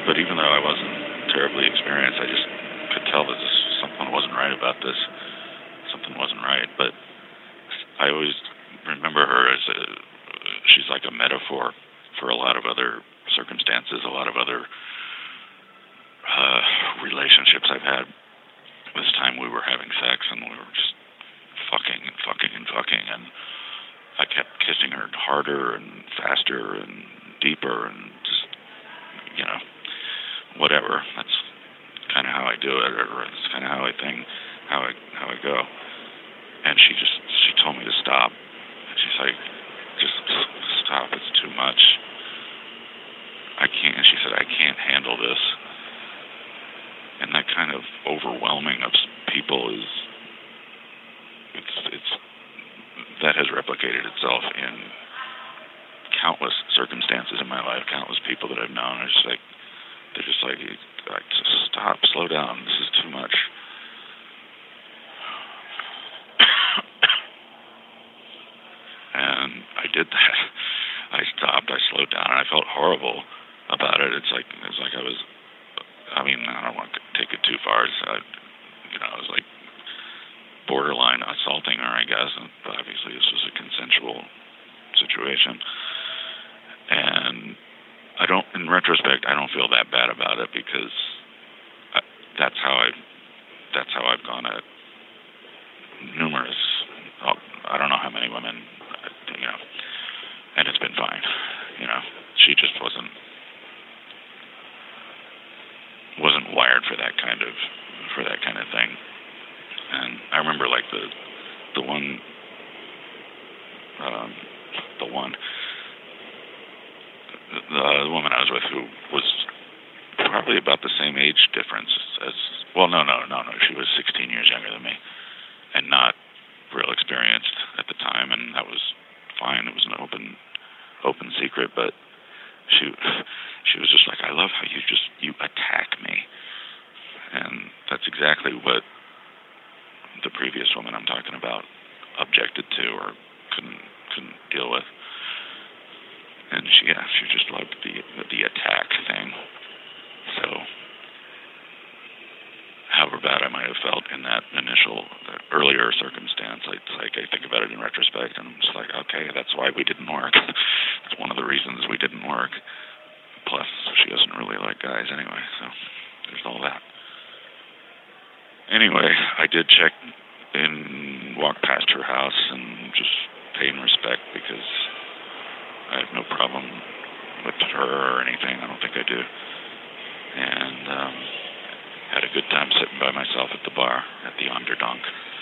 But even though I wasn't terribly experienced, I just could tell that something wasn't right about this. Something wasn't right. But I always remember her as she's like a metaphor for a lot of other circumstances, a lot of other relationships I've had. This time we were having sex and we were just fucking and fucking and fucking, and I kept kissing her harder and faster and deeper and just, whatever. That's kind of how I do it, or it's kind of how I think, how I go. And she told me to stop. She's like, just stop. It's too much. She said, I can't handle this. And that kind of overwhelming of people that has replicated itself in countless circumstances in my life, countless people that I've known. They're just like, stop, slow down. This is too much. And I did that. I stopped. I slowed down, and I felt horrible about it. It's like I was. I mean, I don't want to take it too far. I was like borderline assaulting her, I guess. But obviously, this was a consensual situation. And in retrospect, I don't feel that bad about it because that's how I've gone at numerous. I don't know how many women, and it's been fine. She just wasn't wired for that kind of thing. And I remember like the woman I was with, who was probably about the same age difference as no, she was 16 years younger than me, and not real experienced at the time, and that was fine. It was an open secret, but she was just like, I love how you attack me. And that's exactly what the previous woman I'm talking about objected to or couldn't deal with. And she just loved the attack thing. So however bad I might have felt in that earlier circumstance, I think about it in retrospect, and I'm just like, okay, that's why we didn't work. It's one of the reasons we didn't work. Plus, she doesn't really like guys anyway, so there's all that. Anyway, I did check and walk past her house and just pay respect because I have no problem with her or anything. I don't think I do. And had a good time sitting by myself at the bar at the Onderdonk.